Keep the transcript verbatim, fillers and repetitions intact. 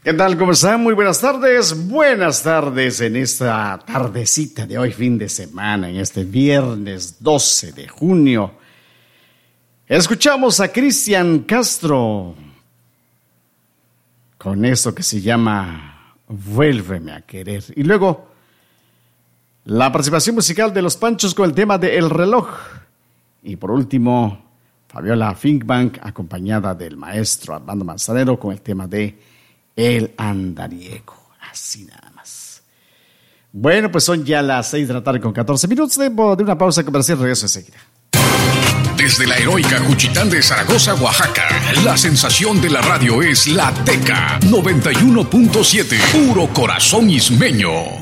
¿Qué tal? ¿Cómo están? Muy buenas tardes. Buenas tardes en esta tardecita de hoy, fin de semana, en este viernes doce de junio. Escuchamos a Cristian Castro con esto que se llama Vuélveme a querer. Y luego la participación musical de Los Panchos con el tema de El Reloj. Y por último, Fabiola Finkbank acompañada del maestro Armando Manzanero con el tema de El Andariego, así nada más. Bueno, pues son ya las seis de la tarde con catorce minutos. Debo de una pausa comercial, regreso enseguida. Desde la heroica Juchitán de Zaragoza, Oaxaca, la sensación de la radio es La Teca noventa y uno punto siete, puro corazón ismeño.